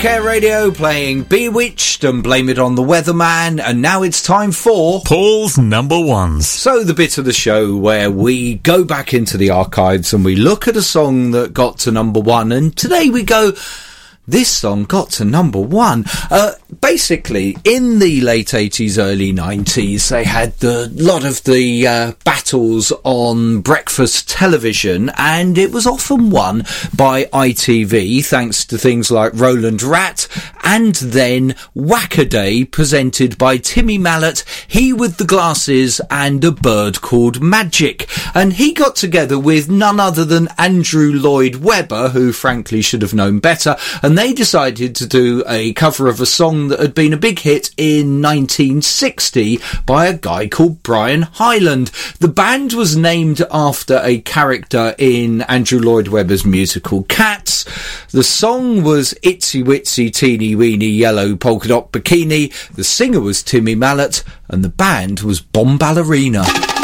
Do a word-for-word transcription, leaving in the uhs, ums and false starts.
Care Radio playing Bewitched and Blame It on the Weatherman, and now it's time for Paul's Number Ones. So the bit of the show where we go back into the archives and we look at a song that got to number one, and today we go, this song got to number one. Uh, basically, in the late eighties, early nineties, they had a lot of the uh, battles on breakfast television, and it was often won by I T V, thanks to things like Roland Rat, and then Whack-A-Day, presented by Timmy Mallett, he with the glasses, and a bird called Magic. And he got together with none other than Andrew Lloyd Webber, who frankly should have known better, and they decided to do a cover of a song that had been a big hit in nineteen sixty by a guy called Brian Hyland. The band was named after a character in Andrew Lloyd Webber's musical Cats. The song was Itsy Witsy Teeny Weeny Yellow Polka Dot Bikini. The singer was Timmy Mallett, and the band was Bomballerina.